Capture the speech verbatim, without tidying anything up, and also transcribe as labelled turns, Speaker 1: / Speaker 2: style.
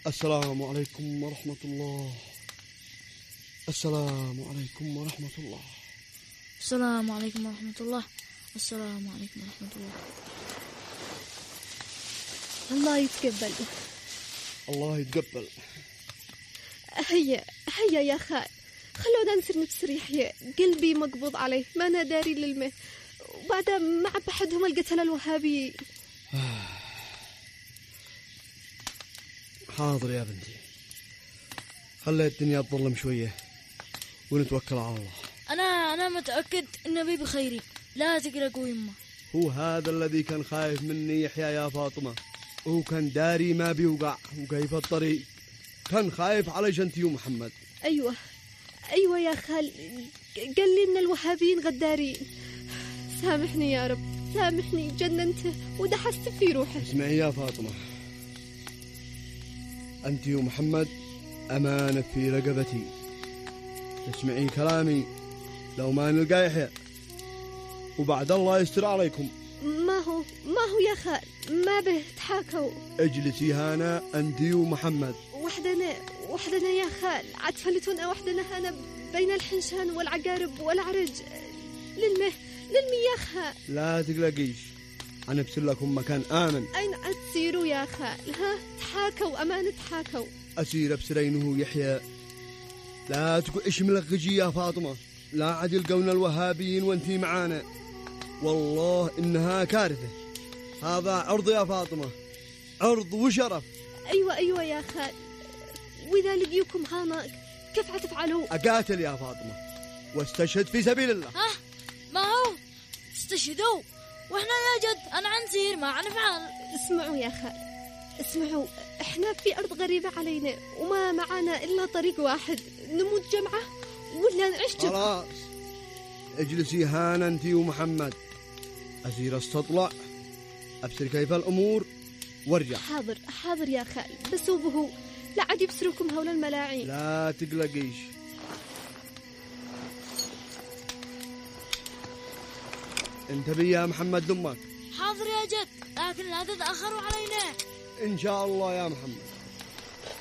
Speaker 1: السلام عليكم ورحمة الله. السلام عليكم ورحمة الله.
Speaker 2: السلام عليكم ورحمة الله. السلام عليكم ورحمة الله.
Speaker 3: الله يتقبل.
Speaker 1: الله يتقبل.
Speaker 3: هيا هيا يا خال، خلونا نسر نبسريح، يا قلبي مقبوض عليه، ما أنا داري للمه، وبعد مع بحدهم القتلة الوهابيين.
Speaker 1: حاضر يا بنتي، خلي الدنيا تظلم شوية ونتوكل على الله.
Speaker 2: أنا أنا متأكد إن أبي بخيري، لا تقلقوا يمه.
Speaker 1: هو هذا الذي كان خايف مني يحيى يا فاطمة، هو كان داري ما بيوقع وكيف الطريق، كان خايف على جنتي ومحمد.
Speaker 3: أيوة أيوة يا خال، قال لي إن الوهابيين غدارين. سامحني يا رب، سامحني، جننته ودحست في روحه.
Speaker 1: اسمعي يا فاطمة، أنت ومحمد أمانة في رقبتي، تسمعي كلامي، لو ما نلقى يحيى وبعد الله يستر عليكم.
Speaker 3: ما هو ما هو يا خال، ما به تحاكوا.
Speaker 1: اجلسي هنا أنت ومحمد
Speaker 3: وحدنا وحدنا يا خال، عاد فلتونا وحدنا هنا بين الحنشان والعقارب والعرج. للمه للمي يا خال.
Speaker 1: لا تقلقيش، أنا أبسل لكم مكان آمن.
Speaker 3: أين تسيروا يا خال؟ ها تحاكوا، أمان تحاكوا.
Speaker 1: أسير أبسرينه يحيى، لا تقول إيش ملغجي يا فاطمة، لا عاد يلقون الوهابيين وانتي معانا، والله إنها كارثة. هذا عرض يا فاطمة، عرض وشرف.
Speaker 3: أيوة أيوة يا خال، وإذا لقيوكم هاناك كيف حتفعلوا؟
Speaker 1: أقاتل يا فاطمة واستشهد في سبيل الله.
Speaker 2: ها ما هو استشهدوا وإحنا يا جد أنا عنسير ما عنفعل.
Speaker 3: اسمعوا يا خال، اسمعوا، إحنا في أرض غريبة علينا وما معنا إلا طريق واحد، نموت جمعة ولا نعيش جمعة.
Speaker 1: خلاص اجلسي هانا أنتي ومحمد، أسير استطلع أبصر كيف الأمور وارجع.
Speaker 3: حاضر حاضر يا خال، بس وبهو لا عاد يبصروكم هول الملاعين.
Speaker 1: لا تقلقيش. انتبه يا محمد دمك.
Speaker 2: حاضر يا جد، لكن لا تتأخروا علينا
Speaker 1: إن شاء الله يا محمد.